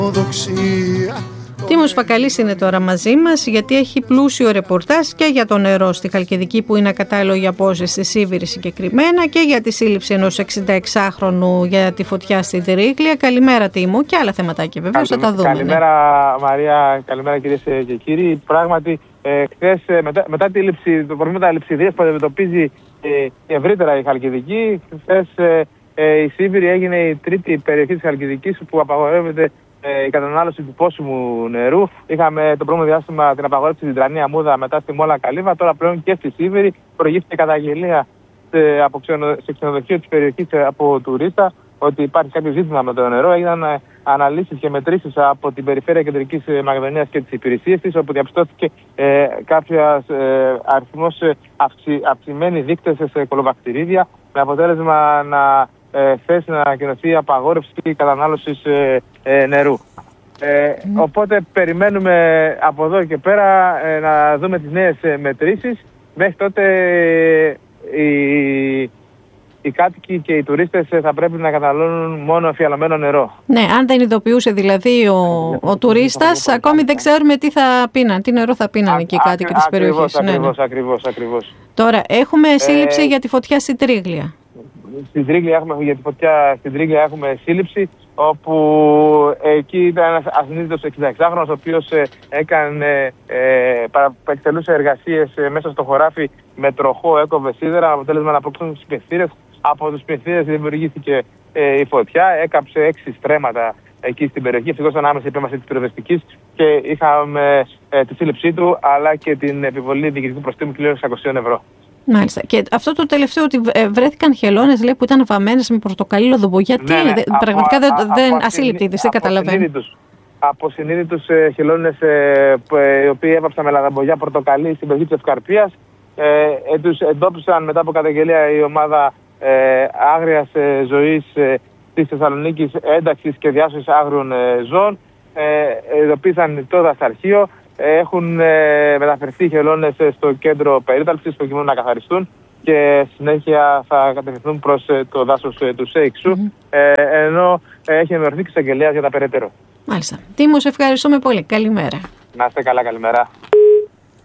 Τίμος Φακαλής είναι τώρα μαζί μας, γιατί έχει πλούσιο ρεπορτάζ και για το νερό στη Χαλκιδική που είναι ακατάλληλο για απόζεση στη Σίβηρη συγκεκριμένα, και για τη σύλληψη ενός 66χρονου για τη φωτιά στη Τρίγλια. Καλημέρα Τίμο, και άλλα θεματάκια βεβαίως θα τα δούμε. Καλημέρα Μαρία, καλημέρα κυρίες και κύριοι. Πράγματι, χθες μετά το προβλήματα λειψιδρίας που αντιμετωπίζει ευρύτερα η Χαλκιδική, χθες η Σίβηρη έγινε η τρίτη περιοχή της Χαλκιδικής που απαγορεύεται η κατανάλωση του πόσιμου νερού. Είχαμε το πρώτο διάστημα την απαγόρευση στην Τρανή Αμμούδα, μετά στη Μόλα Καλύβα. Τώρα πλέον και στη Σίβηρη προηγήθηκε καταγγελία σε ξενοδοχείο της περιοχής από τουρίστα ότι υπάρχει κάποιο ζήτημα με το νερό. Έγιναν αναλύσεις και μετρήσεις από την Περιφέρεια Κεντρικής Μακεδονίας και τις υπηρεσίες της, όπου διαπιστώθηκε κάποιος αριθμός αυξημένοι δείκτες σε κολοβακτηρίδια, με αποτέλεσμα να θέσει να ανακοινωθεί απαγόρευση κατανάλωσης νερού. Οπότε περιμένουμε από εδώ και πέρα να δούμε τις νέες μετρήσεις. Μέχρι τότε οι κάτοικοι και οι τουρίστες θα πρέπει να καταναλώνουν μόνο αφιαλωμένο νερό. Ναι, αν δεν ειδοποιούσε δηλαδή ο τουρίστας, ακόμη δεν ξέρουμε τι θα πίναν, τι νερό θα πίναν εκεί οι κάτοικοι της περιοχής. Ακριβώς. Τώρα έχουμε σύλληψη για τη φωτιά στην Τρίγλια. Στην Τρίγλια για τη φωτιά στην Τρίγλια έχουμε σύλληψη, όπου εκεί ήταν ένας ασυνείδητος 66χρονος, ο οποίος εκτελούσε εργασίες μέσα στο χωράφι με τροχό, έκοβε σίδερα, αποτέλεσμα να πρόξουν τους πενθήρες. Από τους πενθήρες δημιουργήθηκε η φωτιά, έκαψε 6 στρέμματα εκεί στην περιοχή. Ευτυχώς ήταν άμεση επέμβαση της πυροσβεστικής και είχαμε τη σύλληψή του, αλλά και την επιβολή διοικητικού προστίμου 1.600 ευρώ. Μάλιστα. Και αυτό το τελευταίο, ότι βρέθηκαν χελώνες, λέει, που ήταν βαμμένες με πορτοκαλί λοδομπογιά. Πραγματικά δεν ασύλληπτοι, δεν καταλαβαίνω. Από συνείδητους χελώνες οι οποίοι έβαψαν με λαδομπογιά πορτοκαλί στην περιοχή της Ευκαρπίας. Τους εντόπισαν μετά από καταγγελία η ομάδα άγριας ζωής της Θεσσαλονίκης, ένταξης και διάσωσης άγριων ζώων. Ειδοποίησαν το δασαρχείο. Έχουν μεταφερθεί χελώνες στο κέντρο περίταλψης προκειμένου να καθαριστούν και συνέχεια θα κατευθυνθούν προς το δάσος του Σέιξου, ενώ έχει ενημερωθεί και εισαγγελέας για τα περαιτέρω. Μάλιστα. Τίμο, σε ευχαριστούμε πολύ. Καλημέρα. Να είστε καλά, καλημέρα.